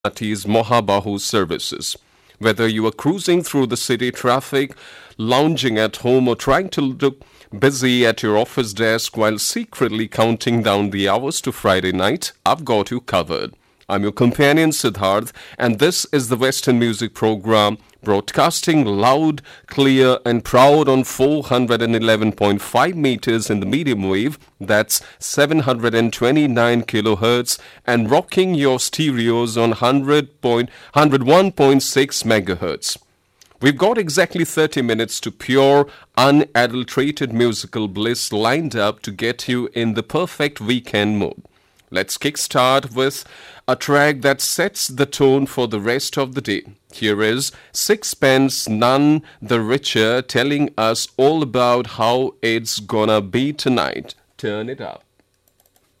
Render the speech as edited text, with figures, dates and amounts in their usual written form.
MRT's Mohabahu services. Whether you are cruising through the city traffic, lounging at home, or trying to look busy at your office desk while secretly counting down the hours to Friday night, I've got you covered. I'm your companion Siddharth, and this is the Western Music Program, broadcasting loud, clear, and proud on 411.5 meters in the medium wave, that's 729 kilohertz, and rocking your stereos on 101.6 megahertz. We've got exactly 30 minutes to pure, unadulterated musical bliss lined up to get you in the perfect weekend mood. Let's kickstart with a track that sets the tone for the rest of the day. Here is Sixpence None the Richer telling us all about how it's gonna be tonight. Turn it up.